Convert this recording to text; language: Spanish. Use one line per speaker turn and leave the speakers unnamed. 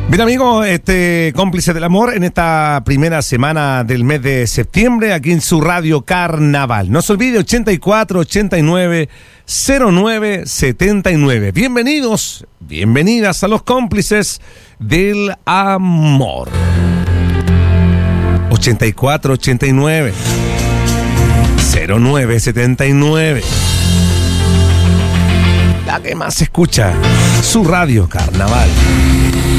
Bien, amigos, cómplices del amor en esta primera semana del mes de septiembre, aquí en su radio Carnaval. No se olvide, 84 89 09 79. Bienvenidos, bienvenidas a los cómplices del amor. 84 89 09 79. La que más se escucha, su radio Carnaval.